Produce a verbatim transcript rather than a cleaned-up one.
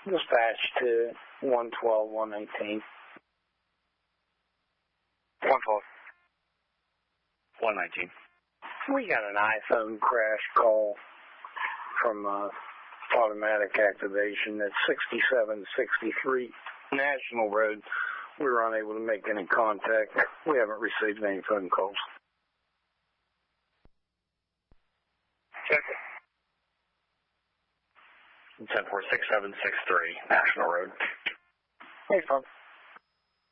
Dispatch to one twelve, one eighteen. one twelve, one nineteen. We got an iPhone crash call from uh, automatic activation at sixty-seven sixty-three National Road. We were unable to make any contact. We haven't received any phone calls. Check. ten four six seven six three National Road. Hey, folks.